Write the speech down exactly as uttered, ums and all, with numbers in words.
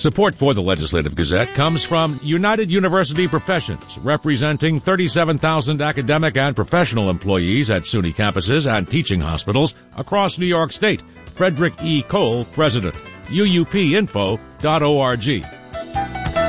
Support for the Legislative Gazette comes from United University Professions, representing thirty-seven thousand academic and professional employees at SUNY campuses and teaching hospitals across New York State. Frederick E. Cole, President. U U P info dot org.